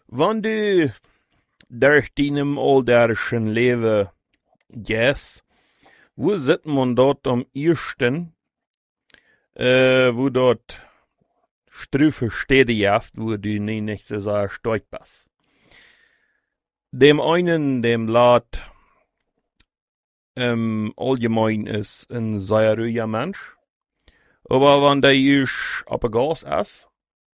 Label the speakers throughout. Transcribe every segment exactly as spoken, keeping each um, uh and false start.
Speaker 1: Wann du durch deinem alderischen Leben gehst, wo sitzt man dort am ersten, äh, wo dort Strüfe Städte jaft, wo du nie nicht so sehr stolz bist. Dem einen, dem Lad, ähm, allgemein ist ein sehr ruhiger Mensch. Aber wenn der ist auf Gas ist,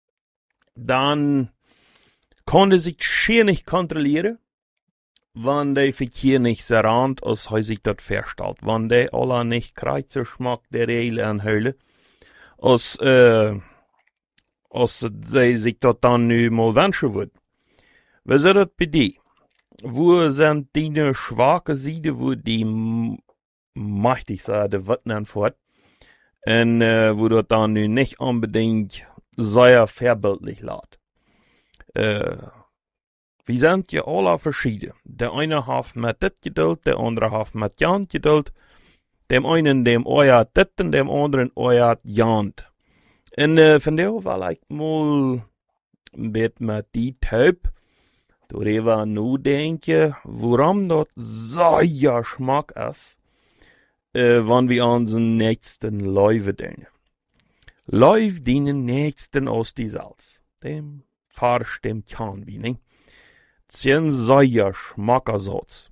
Speaker 1: dann kann er sich schier nicht kontrollieren, wenn der Verkehr nicht so rannt, als er sich dort verstellt. Wenn der alle nicht kreuzer schmeckt, der Reile anhöhlen, als, äh, als der sich dort dann nu mal wünschen wird. Was ist das bei dir? Wo sind deine schwache Seiten, wo die mächtig sind, der Wetten fort? Und äh, wo dort dann nu nicht unbedingt sehr verbildlich lädt. Äh, wir sind ja alle verschieden. Der eine hat mit dit Geduld, der andere hat mit Jant Geduld. Dem einen, dem euert dit und dem anderen euert Jant. Und äh, von der war ich mal ein bisschen mit die Typ, darüber nur denke, woran dort so ja Geschmack ist, äh, wenn wir unseren nächsten Läufe denken. Läuf dienen nächsten aus die Salz. Dem verstimmt kann wie nicht. Zehn so ja Schmackersatz.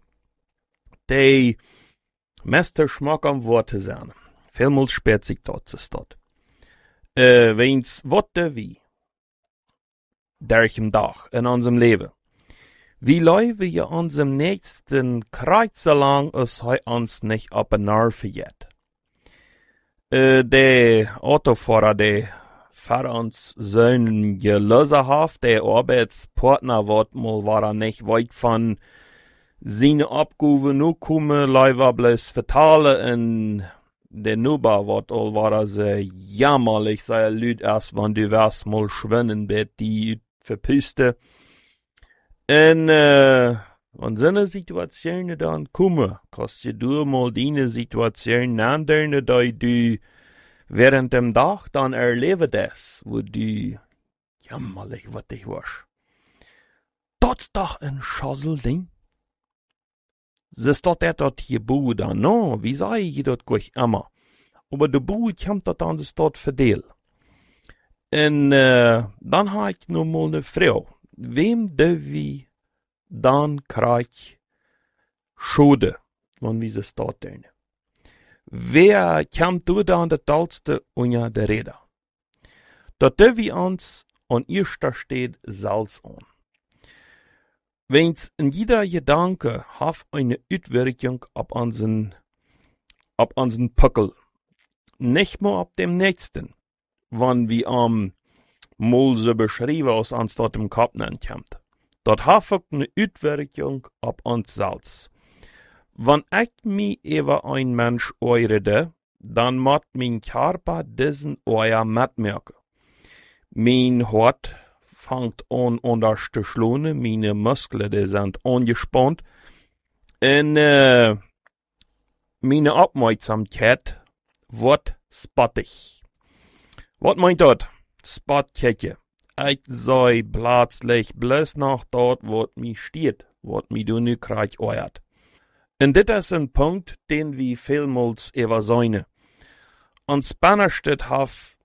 Speaker 1: Die meiste Schmack am Worte sein. Vielmals spät sich dort zu dort. Äh, wenn's Worte wie durch im Tag in unserem Leben. Wie laufen wir unserem nächsten Kreuzer lang, als er uns nicht ab und Nerven geht. Äh, der Autofahrer, der für uns seinen gelöser hat, der Arbeitspartner wird mal war er nicht weit von seine Abgabe nur kommen, leider bloß vertalen und der Nuba wird all war er sehr jammerlich, sehr lüd erst, wenn du wärst mal schwinnen wird, die verpüste. Und, äh, wenn so eine Situation dann kommen, kannst du mal deine Situation ändern, da du während dem Tag dann erleben das, wo du jammerlich was dich warst. Das ist doch ein Schasselding. Siehst du dort hier Buh dann, no, wie sei ich dort gleich immer. Aber der Buh kommt dort an das dort verdeel. Und, äh, dann habe ich noch mal eine Frau. Wem dürfen wir dann krieg Schode, wenn wir es dort tun? Wer kommt du dann der Talste unter der Rede? Da dürfen wir uns an erster steht Salz an. Wenn's in jeder Gedanke hat eine Auswirkung auf unseren, auf unseren Pöckel. Nicht nur auf dem nächsten, wenn wir am um, mal so beschrieben, was uns dort im Kopf kommt. Dort hat eine Auswirkung auf uns selbst. Wenn ich mich über ein Mensch eure, dann macht mein Körper diesen euer mitmerken. Mein Hort fängt an anders zu schlagen, meine Muskeln die sind angespannt und äh, meine Aufmerksamkeit wird spottig. Was meint das? Spotkecke. Ich sei plötzlich bloß nach dort, wo mich steht, wo mich du nu krieg euert. Und das ist ein Punkt, den wir vielmals übersehen. Und Spanisch hat